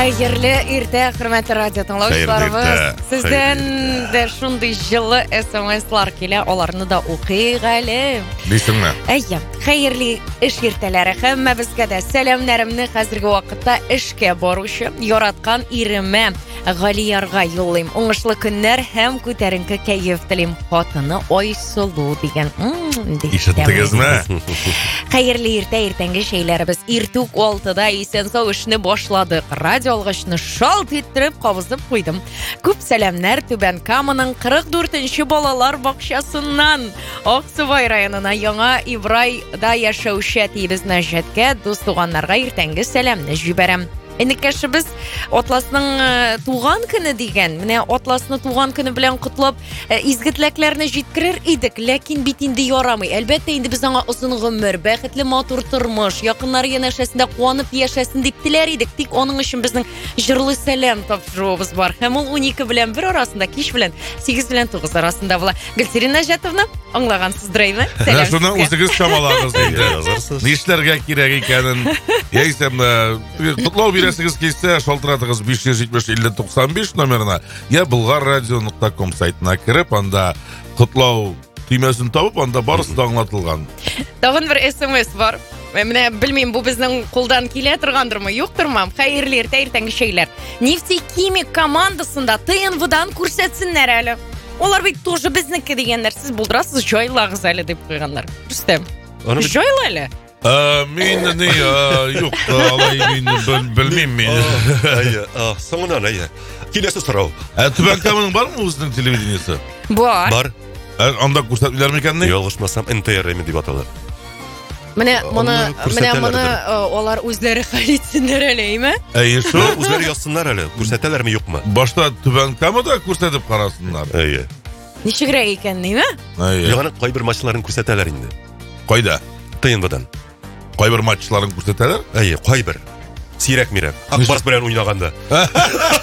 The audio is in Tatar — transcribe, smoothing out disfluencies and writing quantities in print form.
Xayrli erta, hurmatli radio tinglovchilarimiz. Sizdan de shunday жылы SMS-lar kela, ularni da o'qiylik ali. Deysizmi? Ayya, xayrli ish ertalari hammamizga da salomlarimni hozirgi vaqtda ishga boruvchi yaratgan erimma G'aliyarga yo'llayim. O'ng'ishli kunlar ham ko'tarinki kayf tilayim. Xotini Oysulu degan. Eshitdingizmi? Xayrli ertangi şeylerimiz irtuk 6'da esen ishni boshladik. Radio olg'ishni shalt ettirib qovuzib qo'ydim. Ko'p salamlar Tuban Kamaning 44-bolalar bog'chasidan Oqsuvoy rayonina Yangi Ibrayda yashovchi biz Najatga do'st-tuganlarga ertangi salamni yuboraman. Endi biz Atlasning tug'an kuni degan, mana Atlasning tug'an kuni bilan qutlab izgitliklarni жеткирер edik, lekin bit endi yoramay. Albatta endi biz anga uzun umr, baxtli motor turmush, yaqinlari yanashasida quvonib yashasin deb tilar edik. Tik onun uchun bizning jirli salam topshiruvimiz bor. Ham 12 bilan 1 arasında, kish bilan 8 bilan 9 arasında bo'la. Gulsirina Najatovna, anglagansiz diraymi? Salam. Shuni o'zingiz chamalag'iz endi. Nishlarga kerak ekanini, yaysam qutlov berasiz kelsa, sholtiratыңыз 570-50-95 nomerine ya bulgarradio.com saytına kirib, anda qutlov tüymesini topib, anda barысы da anlatılgan. Tag'in bir SMS var. Mene bilmayman, bu bizning qo'ldan kela turgandirmi, yo'qdirmi? Xayrli ertangi şeyler. Nefti Kimik komandasında TNV'dan ko'rsatsinlar hali. Ular bit тоже bizniki deganlar. Siz buldirasiz, joylag'iz hali deb qo'yganlar. Rustam. Joylali. Men yok, alay bilmeyim men. So'ngidan kelesi so'rov. Tuban Kamaning bormi o'zining televideniyasi? Bor. Anda ko'rsatmaylarmi ekan? Yolg'ishmasam NTR'mi deb atalar. Mana ular o'zlari xaritsinlar alaymi? Shu o'zlari yozsinlar hali. Ko'rsatalarmi yo'qmi? Boshda Tuban Kamada ko'rsatib qarasınlar. Nechigrak ekan, nima? Ya'ni qay bir matchlarini ko'rsatalar endi. Qayda? TNV'dan. Qay bir matchlarini ko'rsatalar? Qay bir. Siyrak-mirak. Akbars bilan o'ynaganda.